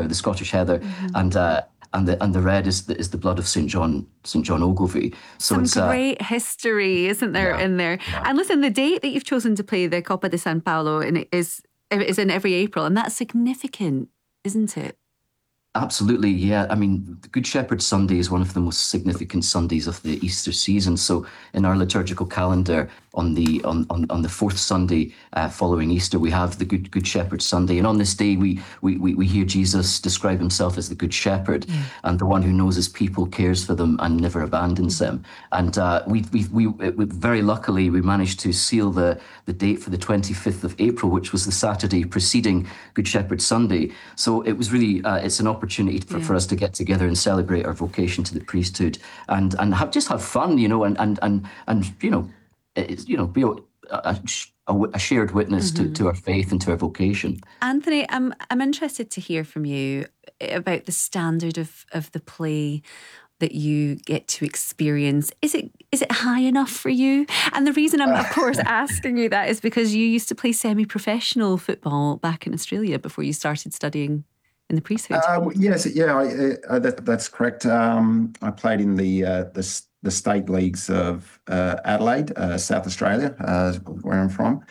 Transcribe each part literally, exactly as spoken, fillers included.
heather, the Scottish heather, mm-hmm. and uh, and the and the red is the, is the blood of Saint John Saint John Ogilvie. So Some it's great uh, history, isn't there, yeah, in there? Yeah. And listen, the date that you've chosen to play the Copa de San Paolo and it is is in every April, and that's significant, isn't it? Absolutely, yeah. I mean, the Good Shepherd Sunday is one of the most significant Sundays of the Easter season. So in our liturgical calendar, on the on, on, on the fourth Sunday uh, following Easter, we have the Good Good Shepherd Sunday. And on this day, we we, we, we hear Jesus describe himself as the Good Shepherd, yeah, and the one who knows his people, cares for them, and never abandons them. And uh, we, we, we, we very luckily, we managed to seal the, the date for the twenty-fifth of April, which was the Saturday preceding Good Shepherd Sunday. So it was really, uh, it's an opportunity for, yeah. for us to get together and celebrate our vocation to the priesthood and, and have, just have fun, you know, and, and, and, and you know, it's, you know, be a, a, a shared witness mm-hmm. to, to our faith and to our vocation. Anthony, I'm I'm interested to hear from you about the standard of, of the play that you get to experience. Is it is it high enough for you? And the reason I'm, of course, asking you that is because you used to play semi-professional football back in Australia before you started studying in the priesthood. Uh, yes, yeah, I, uh, that, that's correct. Um, I played in the uh, the the state leagues of uh, Adelaide, uh, South Australia, uh, where I'm from.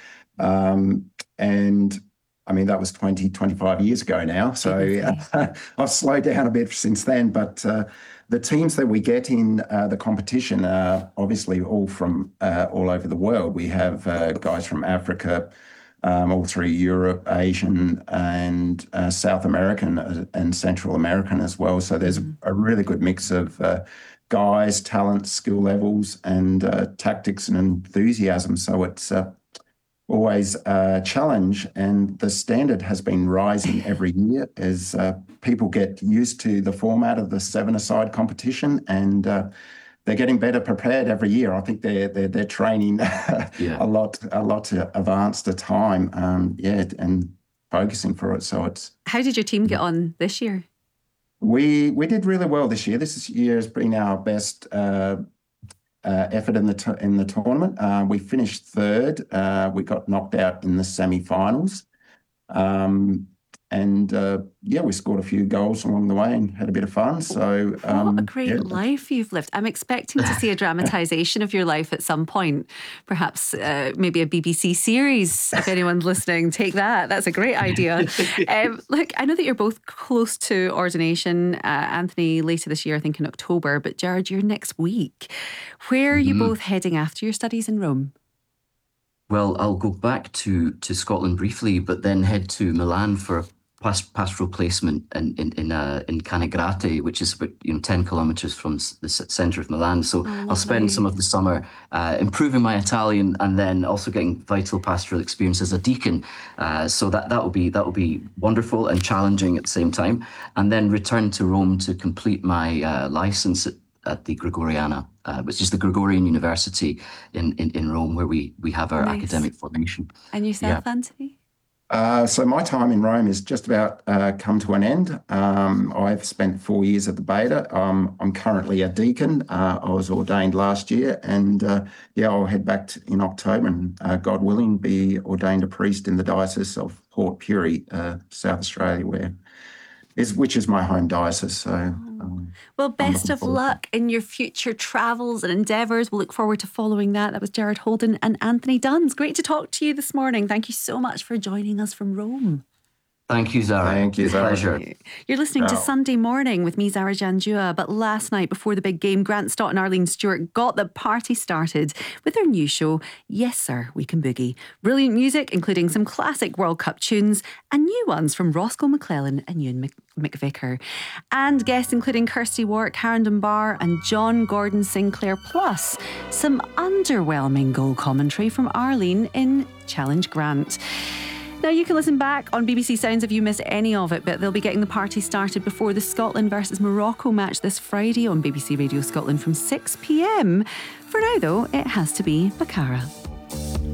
Um, and I mean, that was twenty, twenty-five years ago now. So uh, I've slowed down a bit since then. But uh, the teams that we get in uh, the competition are obviously all from uh, all over the world. We have uh, guys from Africa, um, all through Europe, Asian, and uh, South American and Central American as well. So there's a, a really good mix of uh, guys, talent, skill levels, and uh, tactics and enthusiasm. So it's uh, always a challenge, and the standard has been rising every year as uh, people get used to the format of the seven-a-side competition, and uh, they're getting better prepared every year. I think they're they're, they're training yeah. a lot a lot advanced a time, um, yeah, and focusing for it. So it's. How did your team get on this year? We we did really well this year. This year has been our best uh, uh, effort in the t- in the tournament. Uh, we finished third. Uh, we got knocked out in the semi-finals, um, and uh, yeah, we scored a few goals along the way and had a bit of fun. So um, what a great yeah. life you've lived! I'm expecting to see a dramatisation of your life at some point. Perhaps uh, maybe a B B C series. If anyone's listening, take that. That's a great idea. um, look, I know that you're both close to ordination. Uh, Anthony later this year, I think in October. But Gerard, you're next week. Where are you mm-hmm. both heading after your studies in Rome? Well, I'll go back to, to Scotland briefly, but then head to Milan for a pastoral placement in in in, uh, in Canigrate, which is about you know ten kilometres from the centre of Milan. So oh, I'll spend some of the summer uh, improving my Italian, and then also getting vital pastoral experience as a deacon. Uh, so that that will be that will be wonderful and challenging at the same time. And then return to Rome to complete my uh, licence at, at the Gregoriana, uh, which is the Gregorian University in, in, in Rome, where we we have our nice. academic formation. And yourself, yeah. Anthony? Uh, so my time in Rome is just about uh, come to an end. Um, I've spent four years at the Beta. Um, I'm currently a deacon. Uh, I was ordained last year, and uh, yeah, I'll head back to, in October and, uh, God willing, be ordained a priest in the Diocese of Port Pirie, uh, South Australia, where is which is my home diocese. So, um, well, best of luck in your future travels and endeavours. We'll look forward to following that. That was Gerard Holden and Anthony Duns. Great to talk to you this morning. Thank you so much for joining us from Rome. Thank you, Zara. Thank you, Zara. Pleasure. You're listening Ciao. to Sunday Morning with me, Zara Janjua. But last night, before the big game, Grant Stott and Arlene Stewart got the party started with their new show, Yes Sir, We Can Boogie. Brilliant music, including some classic World Cup tunes and new ones from Roscoe McClellan and Ewan Mc- McVicker. And guests including Kirsty Warwick, Karen Dunbar and John Gordon Sinclair, plus some underwhelming goal commentary from Arlene in Challenge Grant. Now, you can listen back on B B C Sounds if you missed any of it, but they'll be getting the party started before the Scotland versus Morocco match this Friday on B B C Radio Scotland from six p.m. For now, though, it has to be Baccara.